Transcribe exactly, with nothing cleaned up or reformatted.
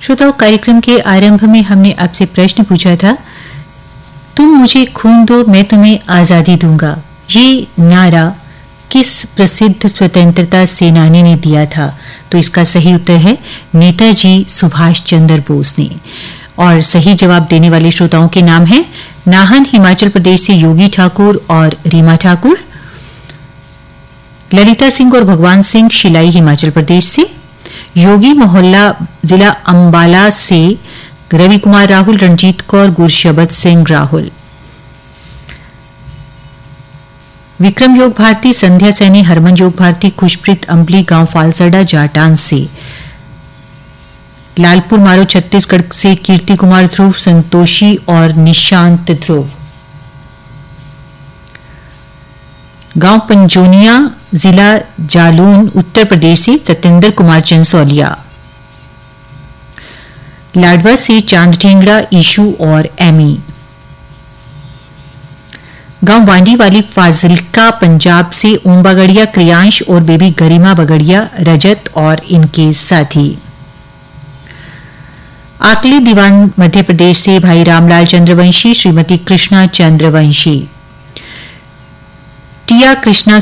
श्रोताओं, कार्यक्रम के आरंभ में हमने आपसे प्रश्न पूछा था, तुम मुझे खून दो मैं तुम्हें आजादी दूंगा। ये नारा किस प्रसिद्ध स्वतंत्रता सेनानी ने दिया था? तो इसका सही उत्तर है नेताजी सुभाष चंद्र बोस ने। और सही जवाब देने वाले श्रोताओं के नाम हैं नाहन हिमाचल प्रदेश से योगी ठाकुर और रीमा ठाकुर, ललिता सिंह और भगवान सिंह शिलाई हिमाचल प्रदेश से, योगी मोहल्ला जिला अंबाला से रवि कुमार राहुल, रणजीत कौर, गुरशबद सिंह राहुल, विक्रम योग भारती, संध्या सैनी, हरमन योग भारती, खुशप्रीत अंबली गांव फालसडा जाटान से, लालपुर मारो छत्तीसगढ़ से कीर्ति कुमार ध्रुव, संतोषी और निशांत ध्रुव, गांव पंजोनिया जिला जालौन उत्तर प्रदेश से सत्येंद्र कुमार चंसौलिया, लाडवा से चांद ढींगड़ा, ईशू और एमी, गांव वांडी वाली फाजिल्का पंजाब से ओम बगड़िया, क्रियांश और बेबी गरिमा बगड़िया, रजत और इनके साथी, आकली दीवान मध्य प्रदेश से भाई रामलाल चंद्रवंशी, श्रीमती कृष्णा चंद्रवंशी, टिया कृष्णा